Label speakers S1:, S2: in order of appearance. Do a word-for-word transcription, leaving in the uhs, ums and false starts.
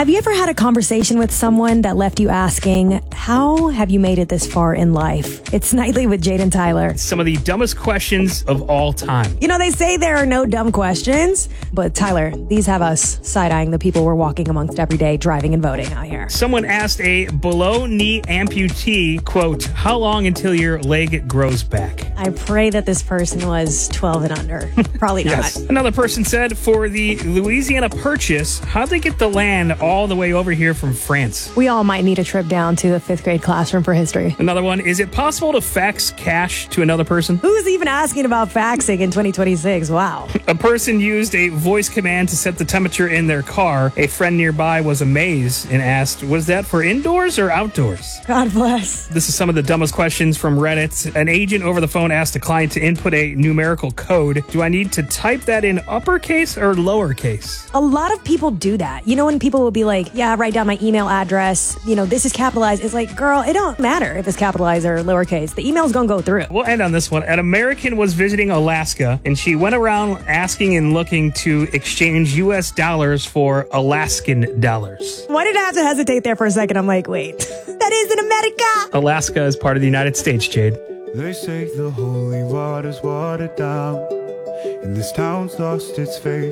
S1: Have you ever had a conversation with someone that left you asking, how have you made it this far in life? It's Nightly with Jade and Tyler.
S2: Some of the dumbest questions of all time.
S1: You know, they say there are no dumb questions, but Tyler, these have us side-eyeing the people we're walking amongst every day, driving and voting out here.
S2: Someone asked a below-knee amputee, quote, how long until your leg grows back?
S1: I pray that this person was twelve and under. Probably not.
S2: Yes. Another person said, for the Louisiana Purchase, how'd they get the land all the way over here from France?
S1: We all might need a trip down to a fifth grade classroom for history.
S2: Another one, is it possible to fax cash to another person?
S1: Who's even asking about faxing in twenty twenty-six? Wow.
S2: A person used a voice command to set the temperature in their car. A friend nearby was amazed and asked, was that for indoors or outdoors?
S1: God bless.
S2: This is some of the dumbest questions from Reddit. An agent over the phone asked a client to input a numerical code. Do I need to type that in uppercase or lowercase?
S1: A lot of people do that. You know, when people will be like, yeah, write down my email address. You know, this is capitalized. It's like, girl, it don't matter if it's capitalized or lowercase. The email's gonna go through.
S2: We'll end on this one. An American was visiting Alaska, and she went around asking and looking to exchange U S dollars for Alaskan dollars.
S1: Why did I have to hesitate there for a second? I'm like, wait, that is in America.
S2: Alaska is part of the United States, Jade.
S3: They say the holy water's watered down, and this town's lost its faith.